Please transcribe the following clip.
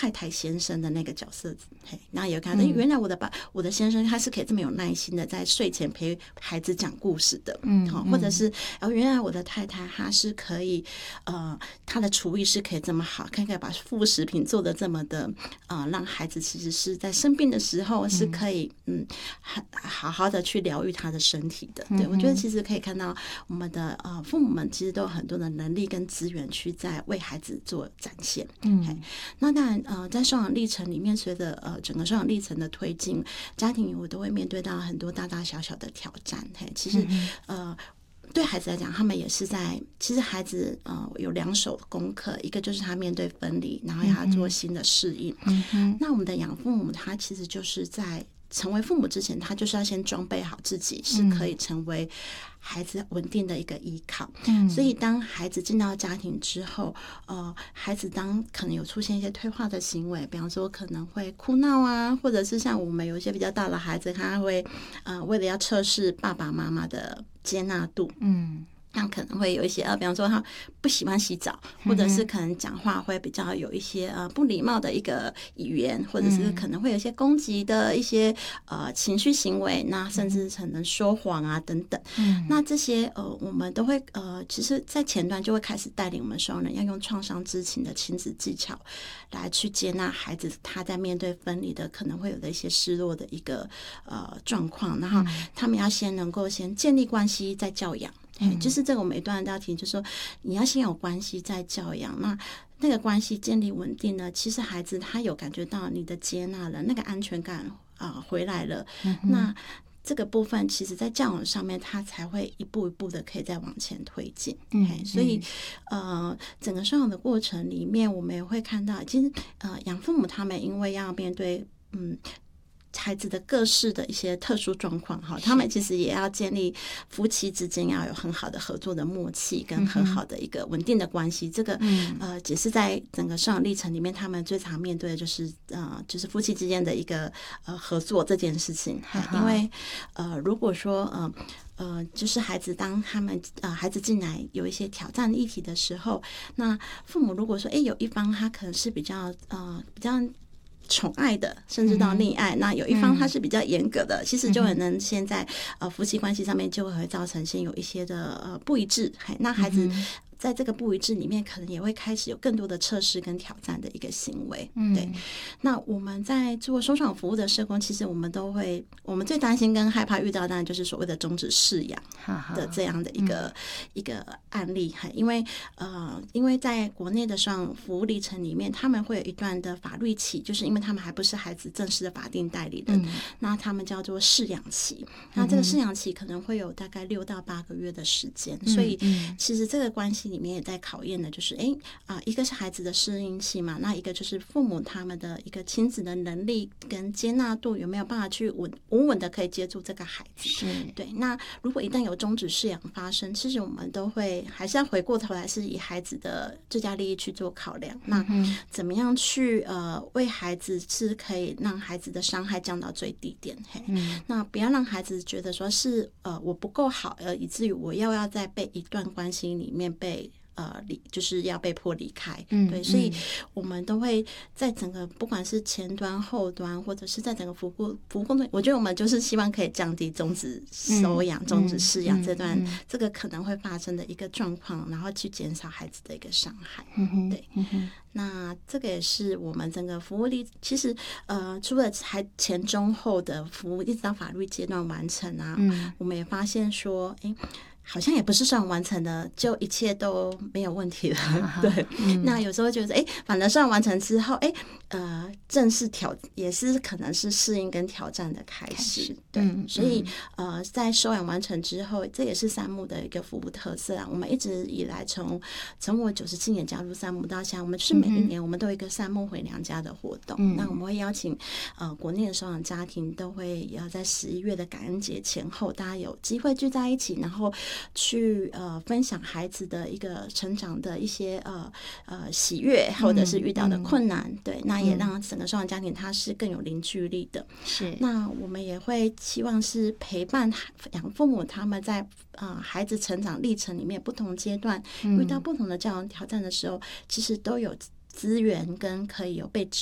太太先生的那个角色，然后也看到原来我的先生他是可以这么有耐心的在睡前陪孩子讲故事的，或者是原来我的太太她是可以她的厨艺是可以这么好，可以把副食品做的这么的让孩子其实是在生病的时候是可以好好的去疗愈他的身体的。对，我觉得其实可以看到我们的父母们其实都有很多的能力跟资源去在为孩子做展现。那当然在收养历程里面，随着整个收养历程的推进，家庭我都会面对到很多大大小小的挑战。其实对孩子来讲，他们也是其实孩子有2手功课，一个就是他面对分离，然后要他做新的适应。那我们的养父母他其实就是在成为父母之前，他就是要先装备好自己是可以成为孩子稳定的一个依靠。所以当孩子进到家庭之后，孩子当可能有出现一些退化的行为，比方说可能会哭闹啊，或者是像我们有一些比较大的孩子，他会为了要测试爸爸妈妈的接纳度，那可能会有一些比方说他不喜欢洗澡，或者是可能讲话会比较有一些不礼貌的一个语言，或者是可能会有一些攻击的一些情绪行为，那甚至可能说谎啊等等。那这些我们都会其实在前段就会开始带领我们收养人要用创伤知情的亲子技巧来去接纳孩子他在面对分离的可能会有的一些失落的一个状况，然后他们要能够先建立关系再教养。就是这个我们一段都要提，就是说你要先有关系再教养，那个关系建立稳定呢，其实孩子他有感觉到你的接纳了，那个安全感回来了，那这个部分其实在教养上面他才会一步一步的可以再往前推进。所以整个收养的过程里面，我们也会看到其实养父母他们因为要面对孩子的各式的一些特殊状况，他们其实也要建立夫妻之间要有很好的合作的默契跟很好的一个稳定的关系。这个也是在整个收养历程里面他们最常面对的就是夫妻之间的一个合作这件事情。因为如果说就是孩子当他们孩子进来有一些挑战议题的时候，那父母如果说有一方他可能是比较宠爱的，甚至到溺爱，那有一方他是比较严格的，其实就很能现在夫妻关系上面就会造成先有一些的不一致。那孩子在这个不一致里面，可能也会开始有更多的测试跟挑战的一个行为。对，那我们在做收养服务的社工，其实我们最担心跟害怕遇到，当然就是所谓的终止饲养的这样的一个案例。因为在国内的收养服务历程里面，他们会有一段的法律期，就是因为他们还不是孩子正式的法定代理人，那他们叫做饲养期。那这个饲养期可能会有大概6到8个月的时间，所以其实这个关系里面也在考验的就是一个是孩子的适应期嘛，那一个就是父母他们的一个亲子的能力跟接纳度有没有办法去稳稳的可以接住这个孩子。对，那如果一旦有终止饲养发生，其实我们都会还是要回过头来是以孩子的最佳利益去做考量，那怎么样去为孩子是可以让孩子的伤害降到最低点。那不要让孩子觉得说是我不够好，以至于我要在被一段关系里面被就是要被迫离开。对，所以我们都会在整个不管是前端后端或者是在整个服务工作，我觉得我们就是希望可以降低终止收养终止饲养这段这个可能会发生的一个状况，然后去减少孩子的一个伤害。对，那这个也是我们整个服务力其实除了还前中后的服务一直到法律阶段完成啊，我们也发现说好像也不是算完成的就一切都没有问题了。对，那有时候觉得反正算完成之后正式也是可能是适应跟挑战的开始。对，所以在收养完成之后，这也是山木的一个服务特色啊。我们一直以来从我97年加入山木到现在，我们就是每一年我们都有一个山木回娘家的活动。那我们会邀请国内的收养家庭都会要在11月的感恩节前后，大家有机会聚在一起，然后去分享孩子的一个成长的一些喜悦，或者是遇到的困难。对，那也让整个收养家庭它是更有凝聚力的。是，那我们也会希望是陪伴养父母他们在孩子成长历程里面不同阶段遇到不同的教养挑战的时候，其实都有资源跟可以有被